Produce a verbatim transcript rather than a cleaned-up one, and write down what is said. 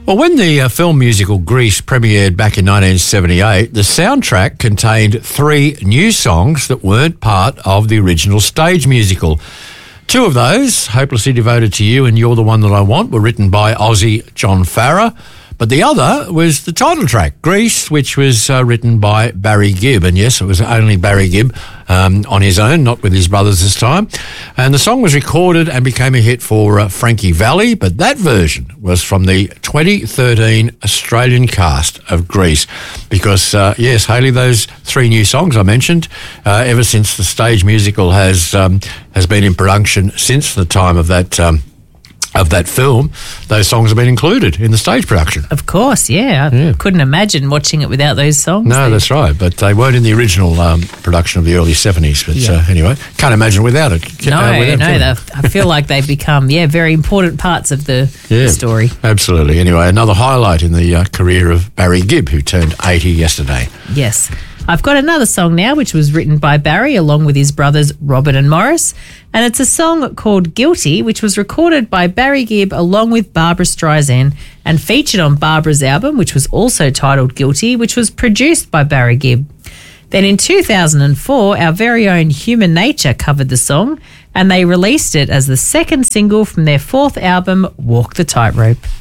Well, when the uh, film musical Grease premiered back in nineteen seventy-eight, the soundtrack contained three new songs that weren't part of the original stage musical. Two of those, Hopelessly Devoted to You and You're the One That I Want, were written by Aussie John Farrar. But the other was the title track, Grease, which was uh, written by Barry Gibb. And yes, it was only Barry Gibb um, on his own, not with his brothers this time. And the song was recorded and became a hit for uh, Frankie Valli, but that version was from the twenty thirteen Australian cast of Grease. Because, uh, yes, Hayley, those three new songs I mentioned, uh, ever since the stage musical has um, has been in production since the time of that um of that film, those songs have been included in the stage production. Of course, yeah. I Yeah. couldn't imagine watching it without those songs. No, They- that's right, but they weren't in the original um, production of the early seventies. But Yeah. uh, anyway, can't imagine without it. No, uh, without no, film. they- I feel like they've become, yeah, very important parts of the, Yeah, the story. absolutely. Anyway, another highlight in the uh, career of Barry Gibb, who turned eighty yesterday. Yes. I've got another song now, which was written by Barry along with his brothers Robert and Morris. And it's a song called Guilty, which was recorded by Barry Gibb along with Barbra Streisand and featured on Barbara's album, which was also titled Guilty, which was produced by Barry Gibb. Then in two thousand four, our very own Human Nature covered the song and they released it as the second single from their fourth album, Walk the Tightrope.